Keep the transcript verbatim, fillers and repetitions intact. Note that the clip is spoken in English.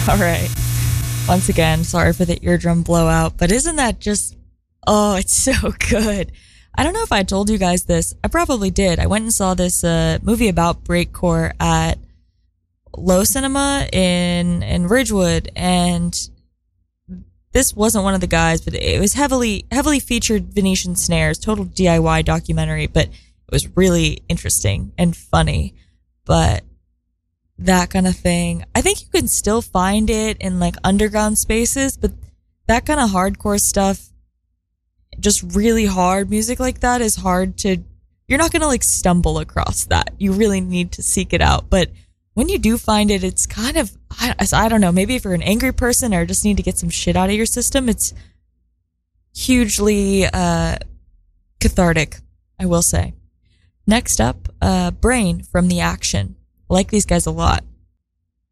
All right. Once again, sorry for the eardrum blowout, but isn't that just, oh, it's so good. I don't know if I told you guys this. I probably did. I went and saw this uh, movie about breakcore at Low Cinema in, in Ridgewood, and this wasn't one of the guys, but it was heavily, heavily featured Venetian snares, total D I Y documentary, but it was really interesting and funny. But that kind of thing, I think you can still find it in like underground spaces, but that kind of hardcore stuff, just really hard music like that is hard to, you're not going to like stumble across that. You really need to seek it out. But when you do find it, it's kind of, I, I don't know, maybe if you're an angry person or just need to get some shit out of your system, it's hugely uh, cathartic, I will say. Next up, uh, Brain from The Action. I like these guys a lot.